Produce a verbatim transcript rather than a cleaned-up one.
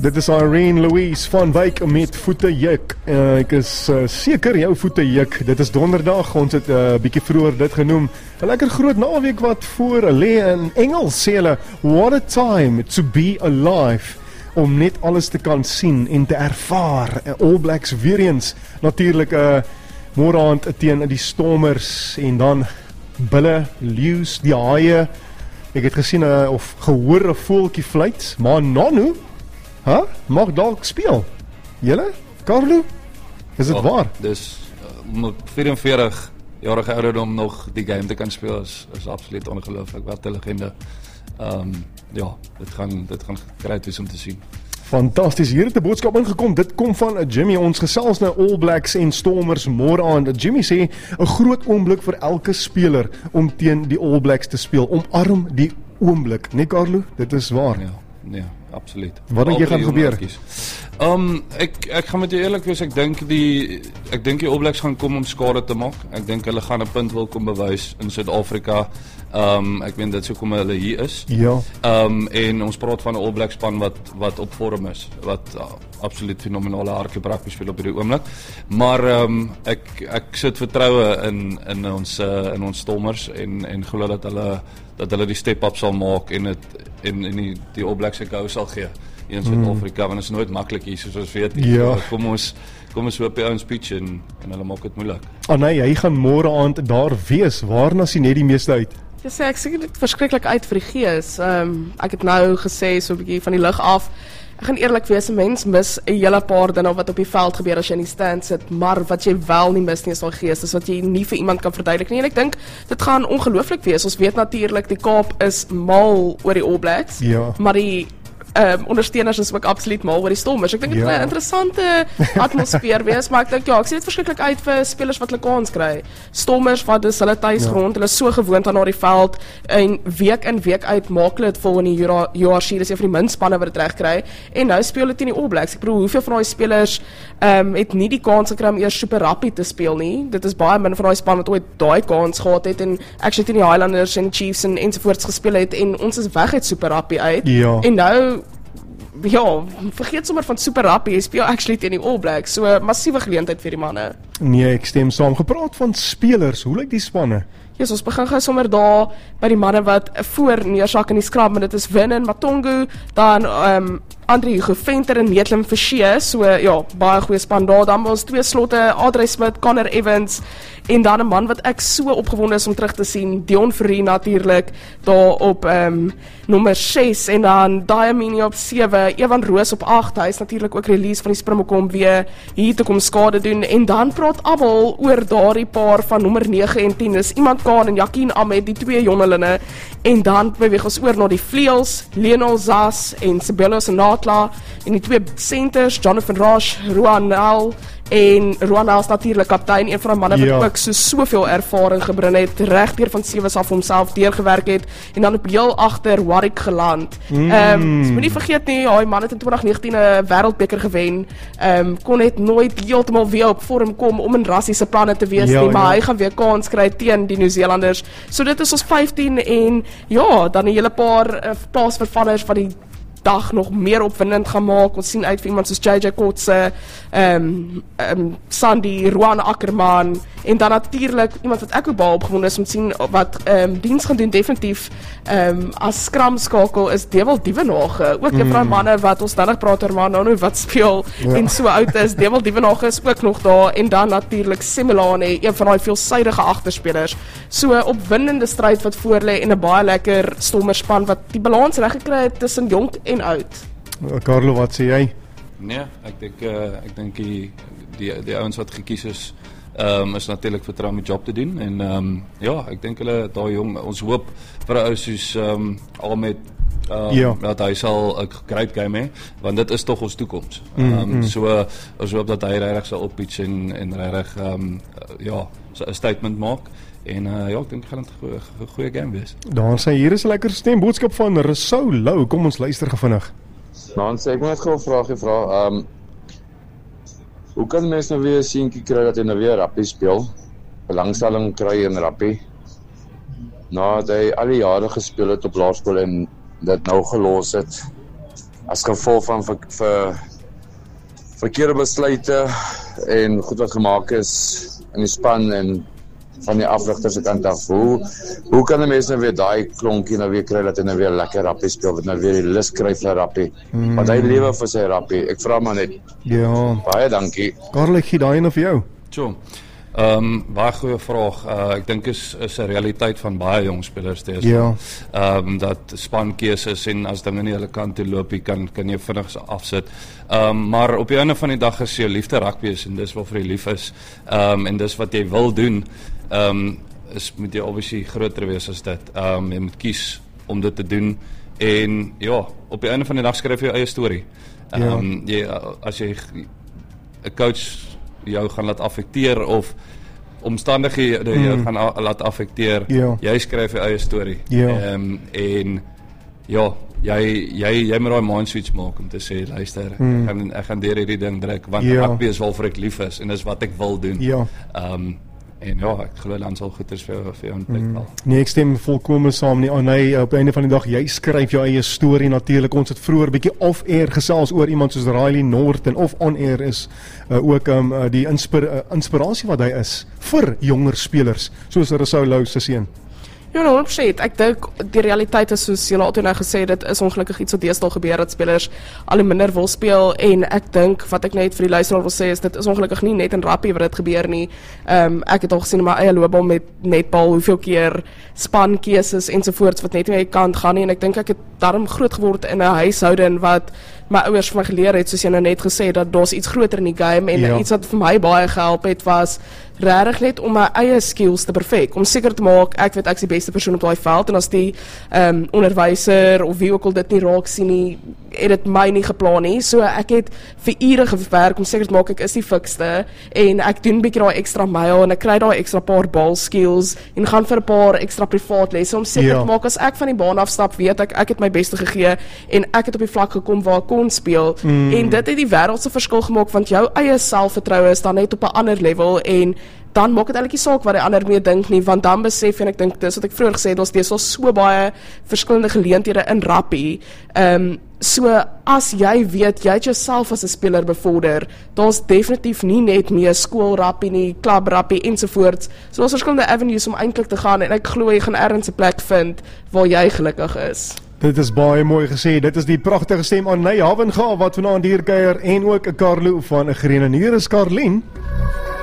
Dit is Irene Louise van Wyk met voete juk. Uh, ek is uh, seker jou voete juk. Dit is donderdag, ons het 'n uh, bietjie vroeër dit genoem. 'n Lekker groot naweek wat voor lê. In Engels sê hulle, what a time to be alive. Om net alles te kan sien en te ervaar. All Blacks weer eens natuurlik 'n uh, môre aand teen die Stormers en dan bulle, leeu's, die haie. Ek het gesien uh, of gehoor 'n voeltjie fluit, maar Nonu Huh? Mag dalk speel. Julle? Carlo? Is dit oh, waar? Dus om op vierenveertig jarige ouderdom nog die game te kan speel is, is absoluut ongelooflik. Wat 'n legende. Um, ja, dit gaan, dit gaan great wees om te sien. Fantasties, hier het 'n boodskap ingekom. Dit kom van Jimmy. Ons gesels nou All Blacks en Stormers môre aand. Jimmy sê 'n groot oomblik vir elke speler om teen die All Blacks te speel. Omarm die oomblik, né Carlo? Dit is waar. Ja, nee, absoluut. Wat dink jy gaan gebeur? Um, ek ek gaan met jou eerlik wees, ek dink die ek dink die All Blacks gaan kom om skade te maak. Ek dink hulle gaan 'n punt wil kom bewys in Suid-Afrika. Um, ek weet dit sou kom hulle hier is. Ja. Um, en ons praat van 'n All Blacks span wat wat op vorm is, wat uh, absoluut fenominale hardloop rugby speel op hierdie oomblik. Maar um, ek ek sit vertroue in in ons uh, in ons Stormers en en glo dat hulle dat hulle die step up sal maak en dit en en die die All Blacks se gou sal gee in Suid-Afrika, mm. want dit is nooit maklik hier soos ons weet. Ja. Kom ons kom ons hoop die ouens pitch en en hulle maak dit moeilik. Ah nee, hy gaan môre aand daar wees. Waarna sien net die meeste uit? Ja, sê ek sien dit verskriklik uit vir die gees. Um, ek het nou gesê so 'n bietjie van die lug af. Ek gaan eerlik wees, 'n mens mis 'n hele paar dinge wat op die veld gebeur as jy in die stand sit, maar wat jy wel nie mis nie is daai gees, dis wat jy nie vir iemand kan verduidelik nie. En ek dink dit gaan ongelooflik wees. Ons weet natuurlik die Kaap is mal oor die All Blacks, ja. maar die Um, ondersteuners is ook absoluut mal oor die Stormers. Ek dink dit ja. gaan 'n interessante atmosfeer wees, maar ek dink ja, ek sien dit verskriklik uit vir spelers wat hulle kans kry. Stormers wat dis hulle tuisgrond, ja. hulle is so gewoond aan daardie veld en week in week uit maak hulle dit vol in die U R C, dis een van die min spanne wat dit reg kry. En nou speel hulle teen die All Blacks. Ek bedoel, hoeveel van daai spelers um, het nie die kans gekry om eers Super Rugby te speel nie. Dit is baie min van daai span wat ooit daai kans gehad het en actually teen die Highlanders en Chiefs en ensovoorts gespeel het en ons is weg uit Super Rugby uit. Ja. En nou ja, vergeet sommer van Super Rugby, jy speel actually teen die All Blacks, so 'n massiewe geleentheid vir die manne. Nee, ek stem saam. Gepraat van spelers, hoe lyk die spanne? Ja, ons begin gou sommer daar by die manne wat voor neersak in die scrum, en dit is Win en Matongu, dan um, Andre Hugo Venter en Neetlim Forsie, so ja, baie goeie span daar. Dan ons twee slotte, Adre Smit, Connor Evans, en dan 'n man wat ek so opgewonde is om terug te sien, Dion Fourie natuurlik, daar op um, nommer ses, en dan Dayamini op sewe, Evan Roos op agt, hy is natuurlik ook release van die Springbok om weer hier te kom skade doen, en dan praat almal oor daardie paar van nommer nege en tien, is Iemand Kaan en Jakien Ahmed, die twee jongelinge, en dan beweeg ons oor na die vleuels, Lionel Zas en Sibelo Senatla, en die twee centers, Jonathan Roche, Roan Nel, en Roan Nel is natuurlik kaptein, een van die manne ja. wat ook so soveel ervaring gebring het, reg deur van sewe af homself deurgewerk het, en dan op heel agter Warwick geland. Mm. Um, moet nie vergeet nie, hy man het in twintig negentien 'n wêreldbeker gewen, um, kon net nooit heeltemal weer op vorm kom om in Rassie se planne te wees ja, nie, maar ja. hy gaan weer kans kry teen die Nieu-Zeelanders. So dit is ons vyftien, en ja, dan 'n hele paar uh, plaasvervangers wat die dag nog meer opwindend gaan maak. Ons sien uit vir iemand soos J J Kotse, um, um, Sandy, Ruan Ackerman, en dan natuurlik iemand wat ek ook baie opgewonde is om te sien wat um, diens gaan doen definitief um, as skramskakel is Dewald Dievenage, ook een mm. van die manne wat ons dan nog praat oor maar nou wat speel ja. en so oud is. Dewald Dievenage is ook nog daar, en dan natuurlik Semilane, een van die veelsidige agterspelers. So 'n opwindende stryd wat voor lê en 'n baie lekker Stormerspan wat die balans reg gekry het tussen jonk en oud. Carlo, wat sê jy? Nee, ek dink uh, ek dink die die die ouens wat gekies is, um, is natuurlik vertrou om die job te doen, en um, ja, ek dink hulle daai jong, ons hoop vir 'n ou soos um, Ahmed um, ja. dat hy sal 'n great game hê, want dit is tog ons toekoms. Um, mm, mm. So ons hoop dat hy regtig sal oppitch en en regtig um, ja, 'n statement maak. En uh, ja, ek dink gaan dit 'n goeie game wees. Dan sê hier is 'n lekker stemboodskap van Rousseau Lou. Kom ons luister gevinnig. Dan sê ek moet net gou 'n vraagie vra. Um hoe kan mense nou weer 'n seentjie kry dat hy nou weer rugby speel? Belangstelling kry in rugby. Nadat hy al die jare gespeel het op laerskool en dit nou gelos het. as gevolg van ver, ver, verkeerde besluite en goed wat gemaak is in die span en van die afrigters se kant af. Hoe, hoe kan die mense nou weer daai klonkie nou weer kry dat hy nou weer lekker rappie speel, wat nou weer die lus kry vir rappie, mm. want hy lewe vir sy rappie. Ek vra maar net. Ja. Baie dankie. Karel, ek gee daai een vir jou. Tjoh. Um, baie goeie vraag. Uh, ek dink is is 'n realiteit van baie jong spelers teenoor. Ja. Um, dat spankeuses en as dinge nie hulle kant toe loop, jy kan kan jy vinnig afsit. Um, maar op die einde van die dag is jou liefde rugby is en dis waarvoor jy lief is. Um, en dis wat jy wil doen. Um, is moet jy obviously groter wees as dit. Um, jy moet kies om dit te doen en ja, op die einde van die dag skryf jy jou eie storie. Um, ja. jy, as jy 'n coach jou gaan laat affekteer of omstandighede mm. jou gaan a, laat affekteer, ja. jy skryf jou eie storie. Ja. Um, en ja, jy jy jy moet daai mind switch maak om te sê luister, mm. ek gaan ek gaan deur hierdie ding druk want ja. rugby is waarvoor ek lief is en dis wat ek wil doen. Ja. Um, en ja, ek glo dan sal goeders vir jou vir jou in plek val. Mm. Nee, ek stem volkome saam nie. Oh, nee, op die einde van die dag jy skryf jou eie storie natuurlik. Ons het vroeër 'n bietjie off-air gesels oor iemand soos Riley Norton of on-air is uh, ook um, uh, die inspir uh, inspirasie wat hy is vir jonger spelers soos Rousseau Lou se seun. Ja, nou, opset. Ek dink die realiteit is soos julle altyd nou gesê, dit is ongelukkig iets wat deesdae gebeur dat spelers al minder wil speel en ek dink wat ek net vir die luisteraar wil sê is dit is ongelukkig nie net in rugby wat dit gebeur nie. Um, ek het al gesien in my eie loopbaan met netbal hoeveel keer spankeuses ensovoorts wat net nie aan die kant gaan nie en ek dink ek het daarom groot geword in 'n huishouding wat my ouers vir my geleer het, soos jy nou net gesê, dat daar's iets groter in die game en ja. iets wat vir my baie gehelp het was regtig net om my eie skills te perfek, om seker te maak ek weet ek is die beste persoon op daai veld en as die um, onderwyser of wie ook al dit nie raak sien nie, het dit my nie geplan nie, so ek het vir ure gewerk om seker te maak ek is die fikste en ek doen bietjie daai ekstra myl en ek kry daai ekstra paar ball skills en gaan vir 'n paar ekstra privaat lesse om seker ja. te maak as ek van die baan afstap, weet ek ek het my beste gegee en ek het op die vlak gekom waar ek kon speel mm. en dit het die wêreld se verskil gemaak want jou eie selfvertroue is dan net op 'n ander level en dan maak dit eintlik nie saak wat die ander mee dink nie, want dan besef en ek dink dis wat ek vroeër gesê het, ons dis al so baie verskillende geleenthede in rugby. Ehm um, so as jy weet jy het jouself as 'n speler bevorder, daar's definitief nie net meer skool rugby nie, klub rugby ensovoorts. So daar's verskillende avenues om eintlik te gaan en ek glo jy gaan ergens 'n plek vind waar jy gelukkig is. Dit is baie mooi gesê. Dit is die pragtige stem aan Ney Havenga wat vanaand hier kuier en ook 'n Carlo van 'n Grene. Hier is Karlien.